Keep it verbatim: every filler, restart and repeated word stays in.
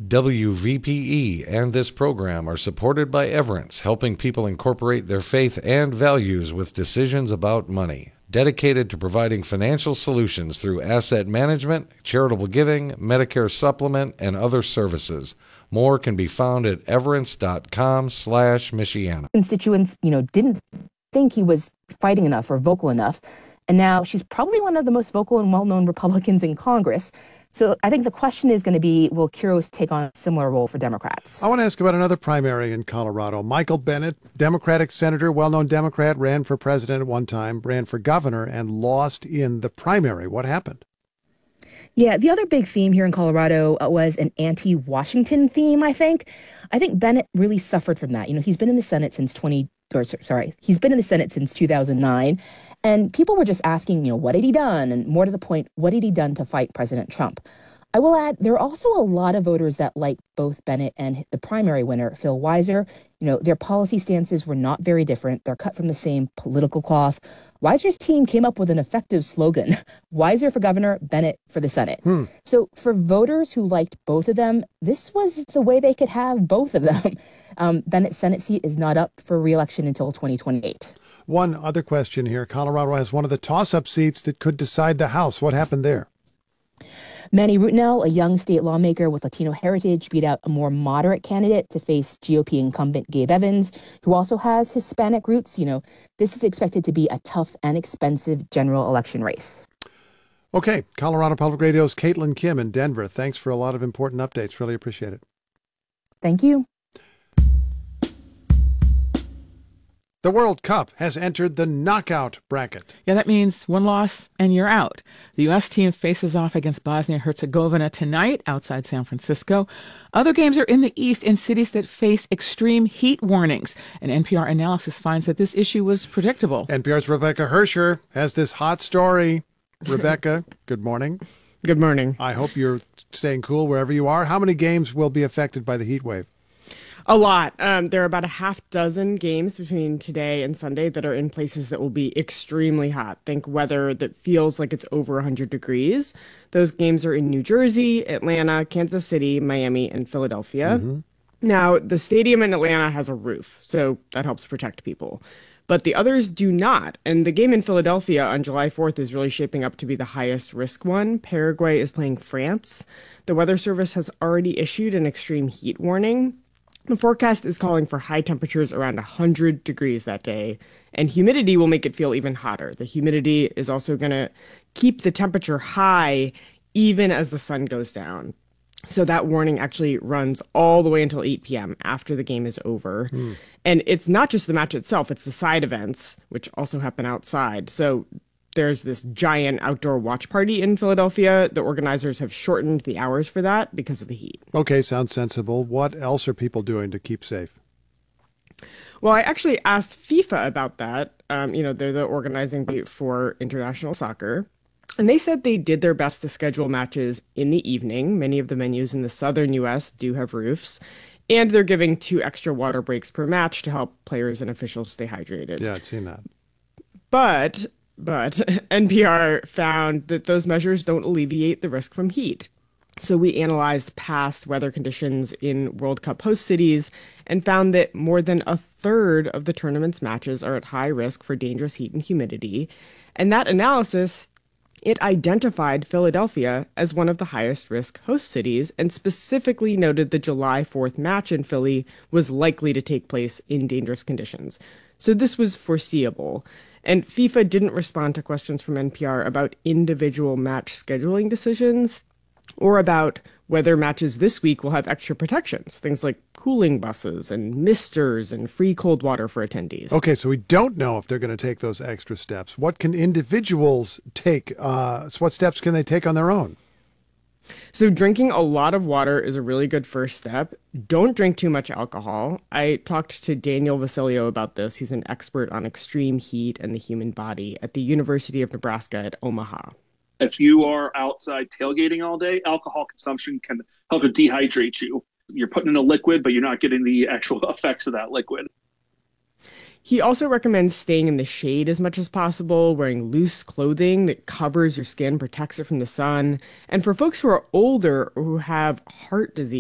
W V P E and this program are supported by Everence, helping people incorporate their faith and values with decisions about money. Dedicated to providing financial solutions through asset management, charitable giving, Medicare supplement, and other services. More can be found at everence.com slash Michiana. Constituents, you know, didn't think he was fighting enough or vocal enough. And now she's probably one of the most vocal and well-known Republicans in Congress. So I think the question is going to be, will Quiros take on a similar role for Democrats? I want to ask about another primary in Colorado. Michael Bennet, Democratic senator, well-known Democrat, ran for president at one time, ran for governor, and lost in the primary. What happened? Yeah, the other big theme here in Colorado was an anti-Washington theme, I think. I think Bennet really suffered from that. You know, he's been in the Senate since twenty, or sorry, he's been in the Senate since two thousand nine. And people were just asking, you know, what had he done? And more to the point, what had he done to fight President Trump? I will add, there are also a lot of voters that like both Bennet and the primary winner, Phil Weiser. You know, their policy stances were not very different. They're cut from the same political cloth. Weiser's team came up with an effective slogan, Weiser for governor, Bennet for the Senate. Hmm. So for voters who liked both of them, this was the way they could have both of them. Um, Bennett's Senate seat is not up for re-election until twenty twenty-eight. One other question here. Colorado has one of the toss-up seats that could decide the House. What happened there? Manny Rutinel, a young state lawmaker with Latino heritage, beat out a more moderate candidate to face G O P incumbent Gabe Evans, who also has Hispanic roots. You know, this is expected to be a tough and expensive general election race. Okay, Colorado Public Radio's Caitlin Kim in Denver. Thanks for a lot of important updates. Really appreciate it. Thank you. The World Cup has entered the knockout bracket. Yeah, that means one loss and you're out. The U S team faces off against Bosnia-Herzegovina tonight outside San Francisco. Other games are in the East in cities that face extreme heat warnings. An N P R analysis finds that this issue was predictable. N P R's Rebecca Hersher has this hot story. Rebecca, good morning. Good morning. I hope you're staying cool wherever you are. How many games will be affected by the heat wave? A lot. Um, there are about a half dozen games between today and Sunday that are in places that will be extremely hot. Think weather that feels like it's over one hundred degrees. Those games are in New Jersey, Atlanta, Kansas City, Miami, and Philadelphia. Mm-hmm. Now, the stadium in Atlanta has a roof, so that helps protect people. But the others do not. And the game in Philadelphia on July fourth is really shaping up to be the highest risk one. Paraguay is playing France. The Weather Service has already issued an extreme heat warning. The forecast is calling for high temperatures around one hundred degrees that day, and humidity will make it feel even hotter. The humidity is also going to keep the temperature high even as the sun goes down. So that warning actually runs all the way until eight p.m. after the game is over. Mm. And it's not just the match itself, it's the side events, which also happen outside. So there's this giant outdoor watch party in Philadelphia. The organizers have shortened the hours for that because of the heat. Okay, sounds sensible. What else are people doing to keep safe? Well, I actually asked FIFA about that. Um, you know, they're the organizing body for international soccer. And they said they did their best to schedule matches in the evening. Many of the venues in the southern U S do have roofs. And they're giving two extra water breaks per match to help players and officials stay hydrated. Yeah, I've seen that. But... But N P R found that those measures don't alleviate the risk from heat. So we analyzed past weather conditions in World Cup host cities and found that more than a third of the tournament's matches are at high risk for dangerous heat and humidity. And that analysis, it identified Philadelphia as one of the highest risk host cities and specifically noted the July fourth match in Philly was likely to take place in dangerous conditions. So this was foreseeable. And FIFA didn't respond to questions from N P R about individual match scheduling decisions or about whether matches this week will have extra protections, things like cooling buses and misters and free cold water for attendees. Okay, so we don't know if they're going to take those extra steps. What can individuals take? Uh, so what steps can they take on their own? So drinking a lot of water is a really good first step. Don't drink too much alcohol. I talked to Daniel Vasilio about this. He's an expert on extreme heat and the human body at the University of Nebraska at Omaha. If you are outside tailgating all day, alcohol consumption can help to dehydrate you. You're putting in a liquid, but you're not getting the actual effects of that liquid. He also recommends staying in the shade as much as possible, wearing loose clothing that covers your skin, protects it from the sun. And for folks who are older or who have heart disease,